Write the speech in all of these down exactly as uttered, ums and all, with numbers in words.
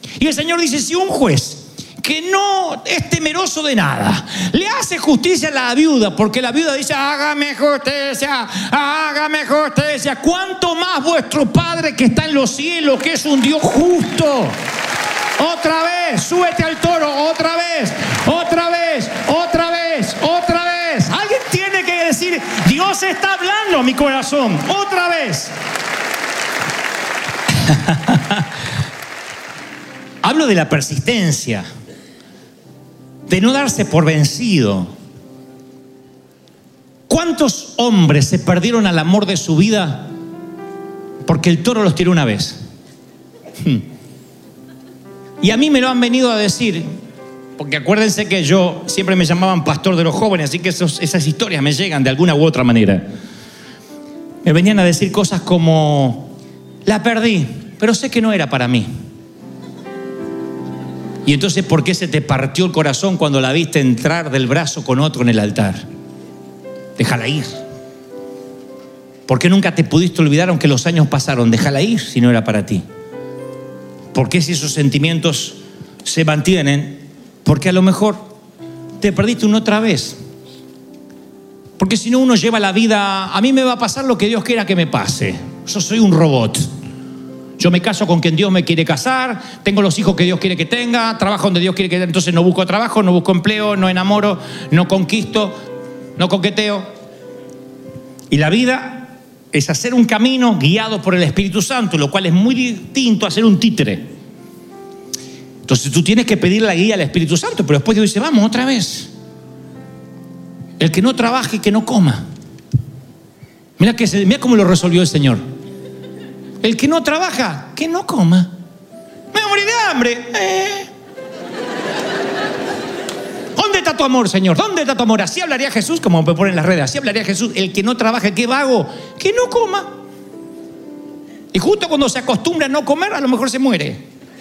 Y el Señor dice, si un juez que no es temeroso de nada le hace justicia a la viuda, porque la viuda dice, hágame justicia, hágame justicia, ¿cuánto más vuestro Padre que está en los cielos, que es un Dios justo? Otra vez, súbete al toro, otra vez, otra vez, otra vez, otra vez. Alguien tiene que decir, Dios está hablando a mi corazón, otra vez. Hablo de la persistencia, de no darse por vencido. ¿Cuántos hombres se perdieron al amor de su vida porque el toro los tiró una vez? Y a mí me lo han venido a decir, porque acuérdense que yo siempre me llamaban pastor de los jóvenes, así que esos, esas historias me llegan de alguna u otra manera. Me venían a decir cosas como, la perdí, pero sé que no era para mí. Y entonces, ¿por qué se te partió el corazón cuando la viste entrar del brazo con otro en el altar? Déjala ir. ¿Por qué nunca te pudiste olvidar aunque los años pasaron? Déjala ir si no era para ti. ¿Por qué si esos sentimientos se mantienen? Porque a lo mejor te perdiste una otra vez. Porque si no, uno lleva la vida, a mí me va a pasar lo que Dios quiera que me pase. Yo soy un robot. Yo me caso con quien Dios me quiere casar, tengo los hijos que Dios quiere que tenga, trabajo donde Dios quiere que tenga, entonces no busco trabajo, no busco empleo, no enamoro, no conquisto, no coqueteo. Y la vida es hacer un camino guiado por el Espíritu Santo, lo cual es muy distinto a hacer un títere. Entonces tú tienes que pedir la guía al Espíritu Santo, pero después Dios dice, vamos otra vez. El que no trabaje, que no coma. Mira, que se, mira cómo lo resolvió el Señor. El que no trabaja, que no coma. Me voy a morir de hambre. Eh. ¿Dónde está tu amor, Señor? ¿Dónde está tu amor? Así hablaría Jesús, como me ponen en las redes. Así hablaría Jesús. El que no trabaja, que vago, que no coma. Y justo cuando se acostumbra a no comer, a lo mejor se muere.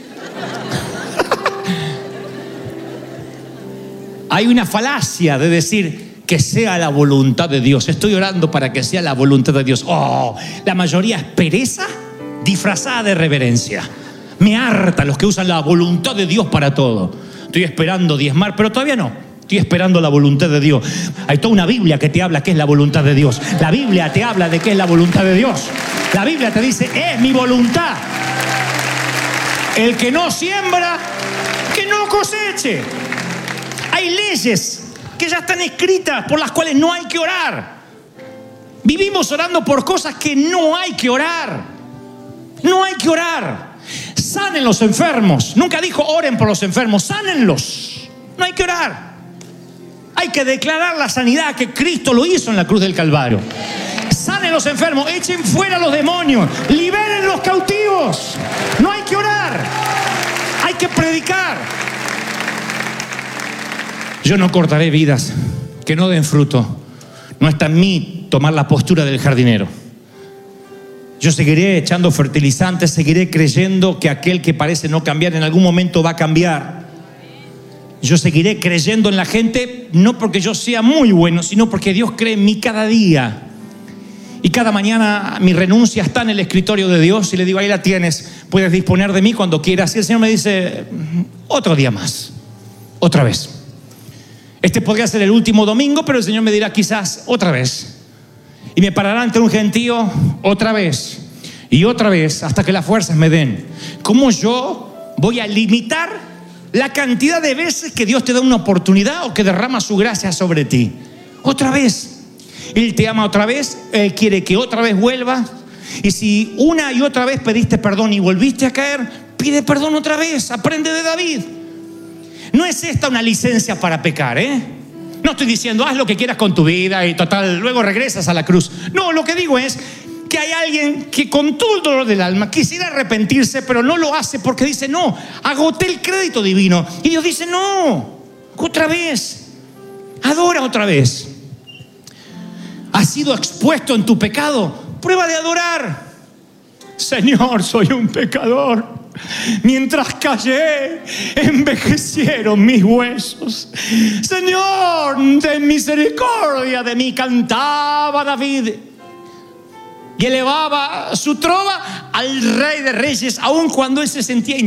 Hay una falacia de decir que sea la voluntad de Dios. Estoy orando para que sea la voluntad de Dios. Oh, la mayoría es pereza disfrazada de reverencia. Me harta los que usan la voluntad de Dios para todo. Estoy esperando diezmar, pero todavía no. Estoy esperando la voluntad de Dios. Hay toda una Biblia que te habla que es la voluntad de Dios. La Biblia te habla de que es la voluntad de Dios. La Biblia te dice, es mi voluntad. El que no siembra, que no coseche. Hay leyes que ya están escritas por las cuales no hay que orar. Vivimos orando por cosas que no hay que orar. No hay que orar. Sanen los enfermos. Nunca dijo oren por los enfermos, sánenlos. No hay que orar. Hay que declarar la sanidad que Cristo lo hizo en la cruz del Calvario. Sanen los enfermos, echen fuera los demonios, liberen los cautivos. No hay que orar. Hay que predicar. Yo no cortaré vidas que no den fruto. No está en mí tomar la postura del jardinero. Yo seguiré echando fertilizantes, seguiré creyendo que aquel que parece no cambiar en algún momento va a cambiar. Yo seguiré creyendo en la gente, no porque yo sea muy bueno, sino porque Dios cree en mí cada día. Y cada mañana mi renuncia está en el escritorio de Dios y le digo, ahí la tienes, puedes disponer de mí cuando quieras. Y el Señor me dice, otro día más, otra vez. Este podría ser el último domingo, pero el Señor me dirá quizás otra vez. Y me parará ante un gentío otra vez y otra vez hasta que las fuerzas me den. ¿Cómo yo voy a limitar la cantidad de veces que Dios te da una oportunidad o que derrama su gracia sobre ti? Otra vez. Él te ama otra vez, Él quiere que otra vez vuelvas. Y si una y otra vez pediste perdón y volviste a caer, pide perdón otra vez, aprende de David. No es esta una licencia para pecar, ¿eh? No estoy diciendo, haz lo que quieras con tu vida y total, luego regresas a la cruz. No, lo que digo es que hay alguien que con todo el dolor del alma quisiera arrepentirse, pero no lo hace porque dice, no, agoté el crédito divino. Y Dios dice, no, otra vez, adora otra vez. ¿Has sido expuesto en tu pecado? Prueba de adorar. Señor, soy un pecador. Mientras callé, envejecieron mis huesos. Señor, ten misericordia de mí, cantaba David. Y elevaba su trova al Rey de Reyes, aun cuando él se sentía